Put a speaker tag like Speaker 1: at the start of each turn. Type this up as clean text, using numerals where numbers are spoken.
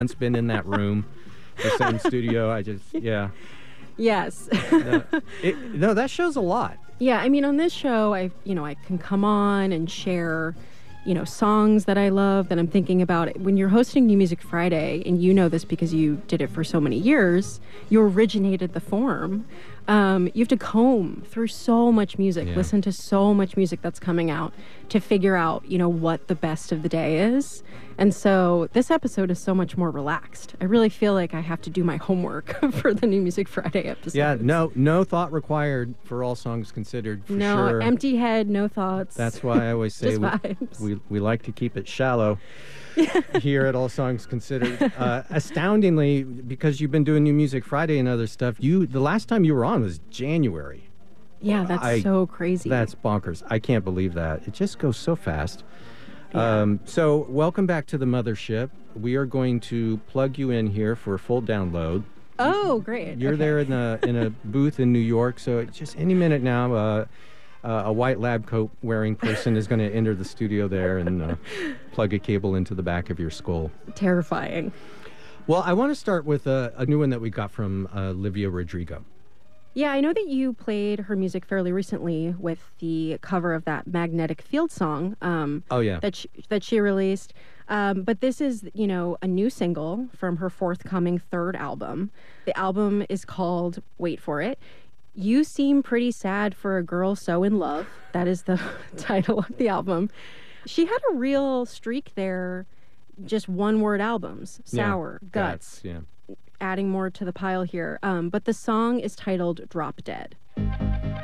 Speaker 1: once been in that room, the same studio. Yeah.
Speaker 2: Yes.
Speaker 1: No, that shows a lot.
Speaker 2: Yeah, I mean, on this show, I can come on and share, songs that I love that I'm thinking about. When you're hosting New Music Friday, and you know this because you did it for so many years, you originated the form. You have to comb through so much music, listen to so much music that's coming out to figure out, what the best of the day is. And so this episode is so much more relaxed. I really feel like I have to do my homework for the New Music Friday episode.
Speaker 1: Yeah, no thought required for all songs considered, for sure.
Speaker 2: No, empty head, no thoughts.
Speaker 1: That's why I always say we like to keep it shallow here at All Songs Considered. Astoundingly, because you've been doing New Music Friday and other stuff, the last time you were on was January.
Speaker 2: Yeah, that's so crazy.
Speaker 1: That's bonkers. I can't believe that. It just goes so fast.
Speaker 2: Yeah.
Speaker 1: So welcome back to the mothership. We are going to plug you in here for a full download.
Speaker 2: Oh, great.
Speaker 1: You're there in a booth in New York, so just any minute now, a white lab coat wearing person is going to enter the studio there and plug a cable into the back of your skull.
Speaker 2: Terrifying.
Speaker 1: Well, I want to start with a new one that we got from Olivia Rodrigo.
Speaker 2: Yeah, I know that you played her music fairly recently with the cover of that Magnetic Field song. That she released. But this is, a new single from her forthcoming third album. The album is called, wait for it, You Seem Pretty Sad for a Girl So in Love. That is the title of the album. She had a real streak there, just one-word albums, Sour, Guts.
Speaker 1: Yeah.
Speaker 2: Adding more to the pile here. But the song is titled Drop Dead.